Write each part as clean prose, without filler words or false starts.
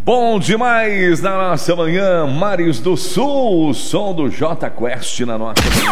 Bom demais na nossa manhã, Mares do Sul, o som do J Quest na nossa manhã.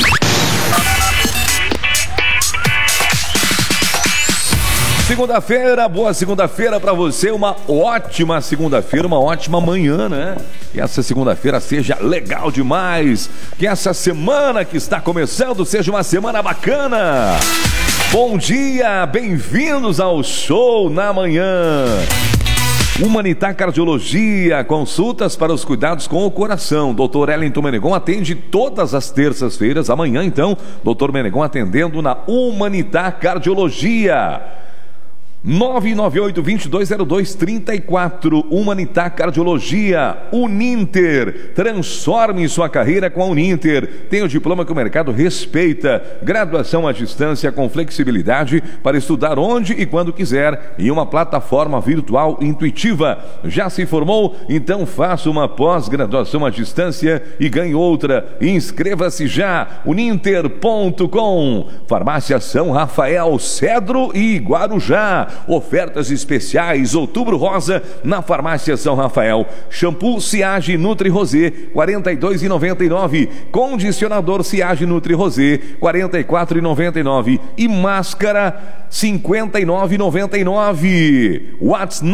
Segunda-feira, boa segunda-feira pra você, uma ótima segunda-feira, uma ótima manhã, né? Que essa segunda-feira seja legal demais, que essa semana que está começando seja uma semana bacana. Bom dia, bem-vindos ao Show na Manhã. Humanitar Cardiologia, consultas para os cuidados com o coração. Dr. Wellington Menegon atende todas as terças-feiras. Amanhã, então, Dr. Menegon atendendo na Humanitar Cardiologia. 998-2202-34, Humanitar Cardiologia, Uninter, transforme sua carreira com a Uninter, tem o diploma que o mercado respeita, graduação à distância com flexibilidade para estudar onde e quando quiser e uma plataforma virtual intuitiva. Já se formou? Então faça uma pós-graduação à distância e ganhe outra. Inscreva-se já, uninter.com. Farmácia São Rafael, Cedro e Guarujá. Ofertas especiais, Outubro Rosa na Farmácia São Rafael. Shampoo Ciage Nutri Rosé, R$ 42,99. Condicionador Ciage Nutri Rosé, R$ 44,99. E máscara, R$ 59,99. WhatsApp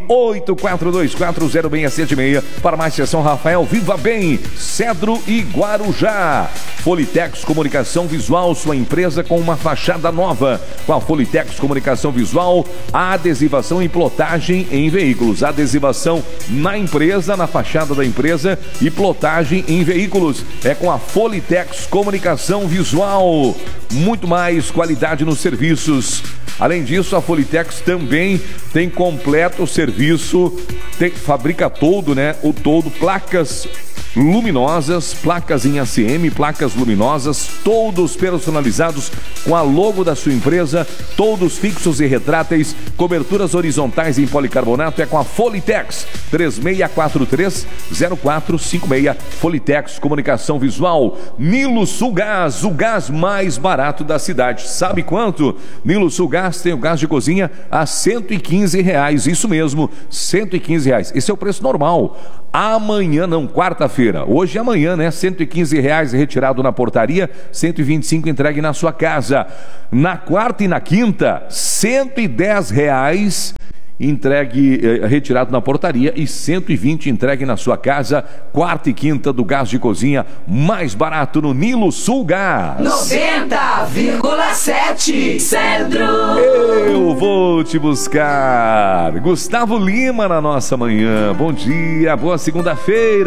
984240676. Farmácia São Rafael, Viva Bem, Cedro e Guarujá. Folitex Comunicação Visual, sua empresa com uma fachada nova. Com a Folitex Comunicação Visual, a adesivação e plotagem em veículos. Adesivação na empresa, na fachada da empresa e plotagem em veículos. É com a Folitex Comunicação Visual. Muito mais qualidade nos serviços. Além disso, a Folitex também tem completo serviço, fabrica todo, né? O todo, placas luminosas, placas em ACM, placas luminosas, todos personalizados com a logo da sua empresa, todos fixos e retráteis, coberturas horizontais em policarbonato, é com a Folitex, 3643-0456, Folitex Comunicação Visual. Nilo Sul Gás, o gás mais barato da cidade. Sabe quanto? Nilo Sul Gás tem o gás de cozinha a R$ 115, isso mesmo, R$ 115. Esse é o preço normal. Amanhã não, quarta-feira, hoje e amanhã, né? R$ 115 retirado na portaria, 125 entregue na sua casa. Na quarta e na quinta, R$ 110 entregue, retirado na portaria e 120 entregue na sua casa. Quarta e quinta do gás de cozinha mais barato no Nilo Sul Gás. 90,7 Cedro. Eu vou te buscar. Gustavo Lima na nossa manhã. Bom dia, boa segunda-feira.